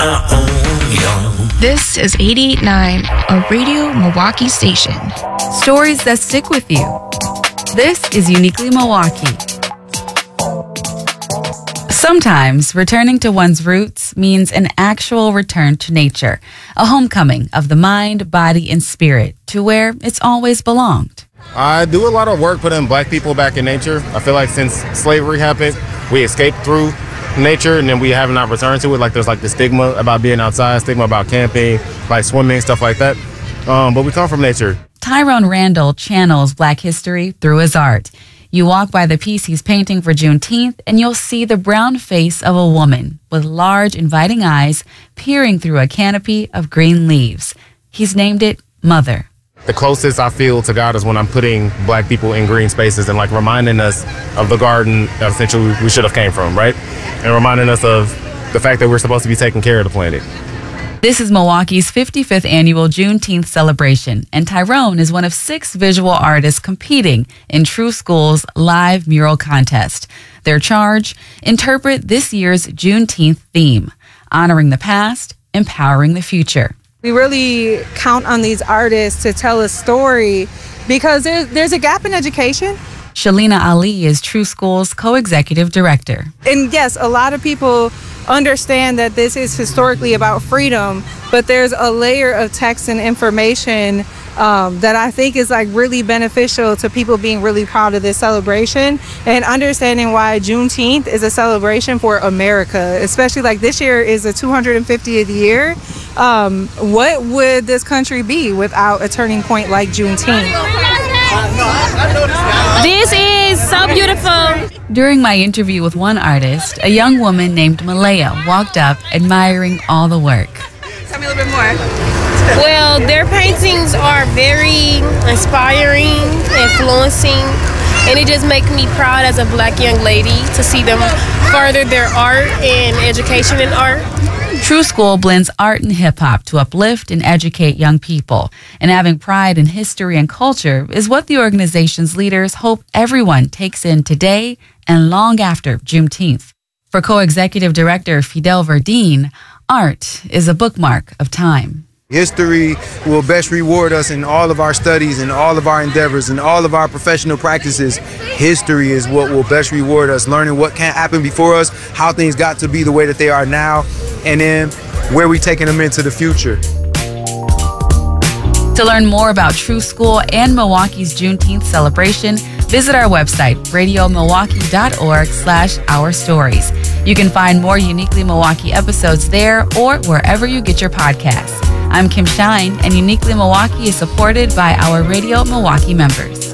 my own young. This is 88.9, a Radio Milwaukee station. Stories that stick with you. This is Uniquely Milwaukee. Sometimes returning to one's roots means an actual return to nature, a homecoming of the mind, body, and spirit to where it's always belonged. I do a lot of work putting Black people back in nature. I feel like since slavery happened, we escaped through nature and then we have not returned to it. Like there's like the stigma about being outside, stigma about camping, like swimming, stuff like that. But we come from nature. Tyrone Randall channels Black history through his art. You walk by the piece he's painting for Juneteenth and you'll see the brown face of a woman with large, inviting eyes peering through a canopy of green leaves. He's named it Mother. The closest I feel to God is when I'm putting Black people in green spaces and like reminding us of the garden that essentially we should have came from, right? And reminding us of the fact that we're supposed to be taking care of the planet. This is Milwaukee's 55th annual Juneteenth celebration, and Tyrone is one of 6 visual artists competing in True School's live mural contest. Their charge, interpret this year's Juneteenth theme, honoring the past, empowering the future. We really count on these artists to tell a story because there's a gap in education. Shalina Ali is True School's co-executive director. And yes, a lot of people understand that this is historically about freedom, but there's a layer of text and information that I think is like really beneficial to people being really proud of this celebration and understanding why Juneteenth is a celebration for America, especially like this year is the 250th year. What would this country be without a turning point like Juneteenth? This is so beautiful. During my interview with one artist, a young woman named Malaya walked up admiring all the work. Tell me a little bit more. Well, their paintings are very inspiring, influencing, and it just makes me proud as a Black young lady to see them further their art and education in art. True School blends art and hip-hop to uplift and educate young people. And having pride in history and culture is what the organization's leaders hope everyone takes in today and long after Juneteenth. For co-executive director Fidel Verdeen, art is a bookmark of time. History will best reward us in all of our studies and all of our endeavors and all of our professional practices. History is what will best reward us, learning what can't happen before us, how things got to be the way that they are now, and then where we're taking them into the future. To learn more about True School and Milwaukee's Juneteenth celebration, visit our website, radiomilwaukee.org/ourstories. You can find more Uniquely Milwaukee episodes there or wherever you get your podcasts. I'm Kim Shine, and Uniquely Milwaukee is supported by our Radio Milwaukee members.